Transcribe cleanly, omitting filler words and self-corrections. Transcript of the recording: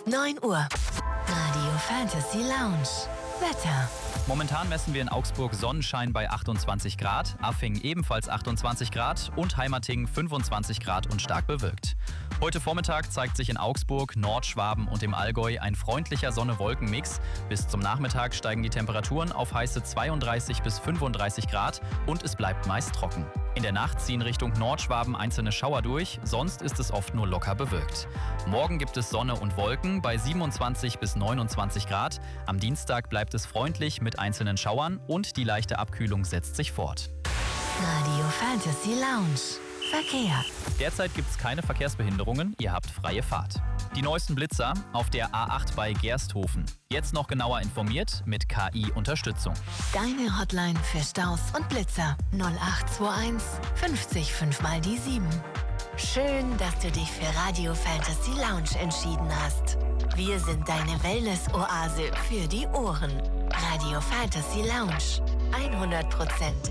9 Uhr. Radio Fantasy Lounge. Wetter. Momentan messen wir in Augsburg Sonnenschein bei 28 Grad, Affing ebenfalls 28 Grad und Heimating 25 Grad und stark bewölkt. Heute Vormittag zeigt sich in Augsburg, Nordschwaben und im Allgäu ein freundlicher Sonne-Wolken-Mix. Bis zum Nachmittag steigen die Temperaturen auf heiße 32 bis 35 Grad und es bleibt meist trocken. In der Nacht ziehen Richtung Nordschwaben einzelne Schauer durch, sonst ist es oft nur locker bewölkt. Morgen gibt es Sonne und Wolken bei 27 bis 29 Grad. Am Dienstag bleibt es freundlich mit einzelnen Schauern und die leichte Abkühlung setzt sich fort. Radio Fantasy Lounge. Verkehr. Derzeit gibt es keine Verkehrsbehinderungen, ihr habt freie Fahrt. Die neuesten Blitzer auf der A8 bei Gersthofen. Jetzt noch genauer informiert mit KI-Unterstützung. Deine Hotline für Staus und Blitzer 0821 50 5 mal die 7. Schön, dass du dich für Radio Fantasy Lounge entschieden hast. Wir sind deine Wellness-Oase für die Ohren. Radio Fantasy Lounge. 100%